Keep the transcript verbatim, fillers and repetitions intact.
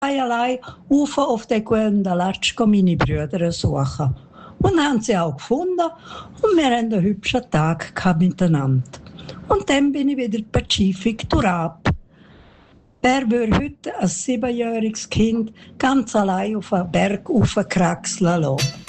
allein, allein rauf auf den Guendalatschko meine Brüder suchen. Und haben sie auch gefunden und wir hatten einen hübschen Tag miteinander. Und dann bin ich wieder in die Pazifik durchab. Wer würde heute ein siebenjähriges Kind ganz allein auf einen Berg raufkraxeln lassen?